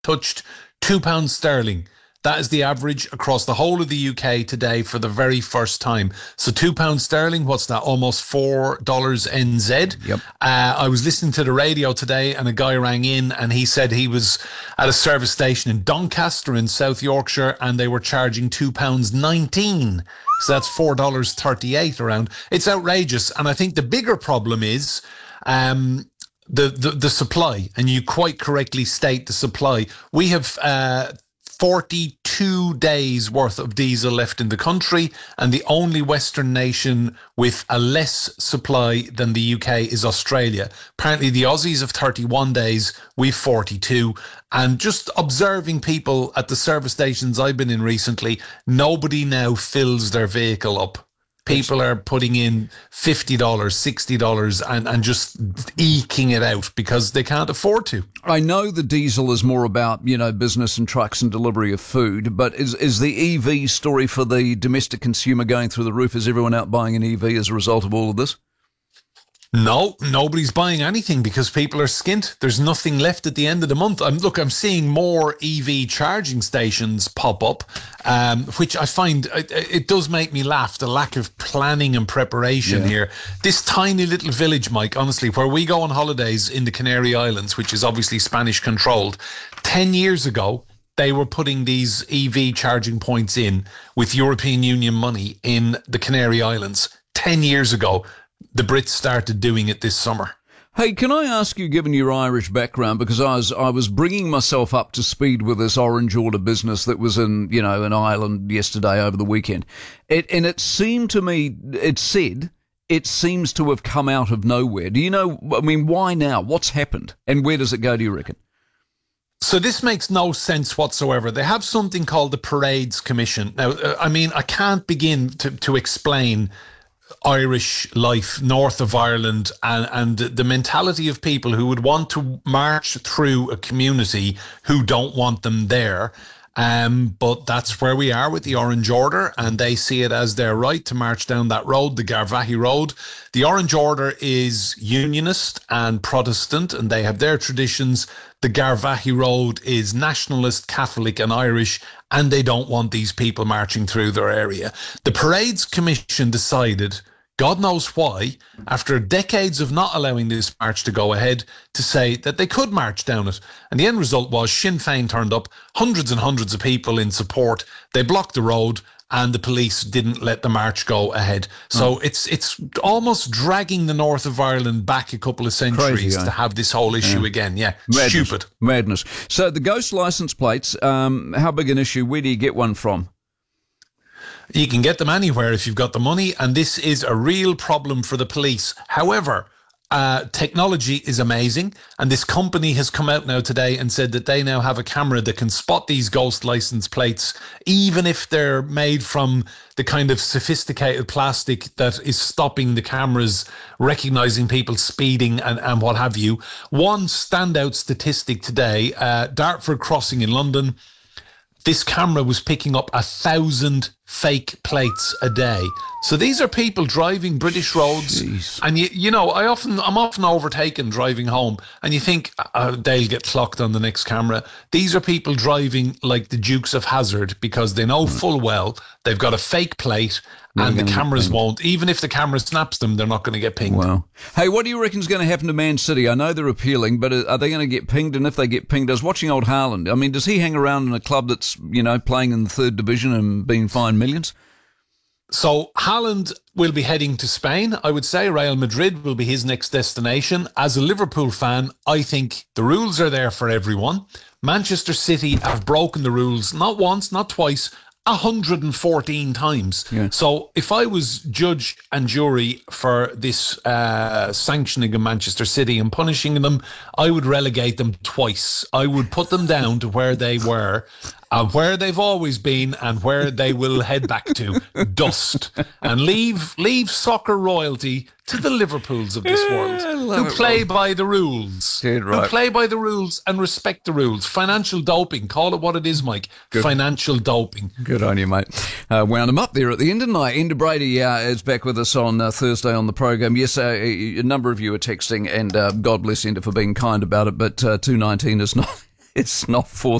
touched £2 sterling. That is the average across the whole of the UK today for the very first time. So £2 sterling, what's that? Almost $4 NZ. Yep. I was listening to the radio today and a guy rang in and he said he was at a service station in Doncaster in South Yorkshire and they were charging £2.19. So that's $4.38 around. It's outrageous. And I think the bigger problem is the supply. And you quite correctly state the supply. We have 42 days worth of diesel left in the country, and the only Western nation with a less supply than the UK is Australia. Apparently the Aussies have 31 days, we've 42. And just observing people at the service stations I've been in recently, nobody now fills their vehicle up. People are putting in $50, $60 and just eking it out because they can't afford to. I know the diesel is more about, business and trucks and delivery of food, but is the EV story for the domestic consumer going through the roof? Is everyone out buying an EV as a result of all of this? No, nobody's buying anything because people are skint. There's nothing left at the end of the month. I'm seeing more EV charging stations pop up, which I find it does make me laugh. The lack of planning and preparation here. This tiny little village, Mike, honestly, where we go on holidays in the Canary Islands, which is obviously Spanish controlled, 10 years ago, they were putting these EV charging points in with European Union money in the Canary Islands. 10 years ago. The Brits started doing it this summer. Hey, can I ask you, given your Irish background, because I was bringing myself up to speed with this Orange Order business that was in Ireland yesterday over the weekend. It seemed to me, it seems to have come out of nowhere. Do you know, why now? What's happened? And where does it go, do you reckon? So this makes no sense whatsoever. They have something called the Parades Commission. Now, I can't begin to explain Irish life north of Ireland and the mentality of people who would want to march through a community who don't want them there. But that's where we are with the Orange Order, and they see it as their right to march down that road, the Garvaghey Road. The Orange Order is unionist and Protestant, and they have their traditions. The Garvaghey Road is nationalist, Catholic and Irish, and they don't want these people marching through their area. The Parades Commission decided, God knows why, after decades of not allowing this march to go ahead, to say that they could march down it. And the end result was Sinn Féin turned up, hundreds and hundreds of people in support. They blocked the road and the police didn't let the march go ahead. So it's almost dragging the north of Ireland back a couple of centuries to have this whole issue again. Yeah, stupid. Madness. So the ghost license plates, how big an issue? Where do you get one from? You can get them anywhere if you've got the money, and this is a real problem for the police. However, technology is amazing, and this company has come out now today and said that they now have a camera that can spot these ghost license plates, even if they're made from the kind of sophisticated plastic that is stopping the cameras recognizing people speeding and what have you. One standout statistic today, Dartford Crossing in London, this camera was picking up 1,000 fake plates a day. So these are people driving British roads. Jeez. And I'm often overtaken driving home, and you think they'll get clocked on the next camera. These are people driving like the Dukes of Hazzard because they know full well they've got a fake plate and the cameras won't. Even if the camera snaps them, they're not going to get pinged. Wow. Hey, what do you reckon is going to happen to Man City? I know they're appealing, but are they going to get pinged? And if they get pinged, I was watching old Haaland. Does he hang around in a club that's, playing in the third division and being fined millions? So Haaland will be heading to Spain. I would say Real Madrid will be his next destination. As a Liverpool fan, I think the rules are there for everyone. Manchester City have broken the rules not once, not twice, 114 times. Yeah. So if I was judge and jury for this sanctioning of Manchester City and punishing them, I would relegate them twice. I would put them down to where they were, where they've always been, and where they will head back to, dust, and leave soccer royalty to the Liverpools of this world, who play by the rules, who play by the rules and respect the rules. Financial doping, call it what it is, Mike. Good. Financial doping. Good on you, mate. Wound him up there at the end, didn't I? Enda Brady is back with us on Thursday on the program. Yes, a number of you are texting, and God bless Enda for being kind about it, but 219 is not... It's not